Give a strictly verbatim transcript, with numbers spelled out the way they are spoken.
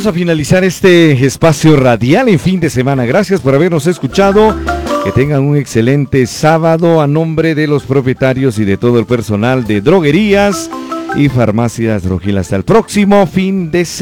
vamos a finalizar este espacio radial en fin de semana. Gracias por habernos escuchado. Que tengan un excelente sábado a nombre de los propietarios y de todo el personal de droguerías y farmacias Rogil. Hasta el próximo fin de semana.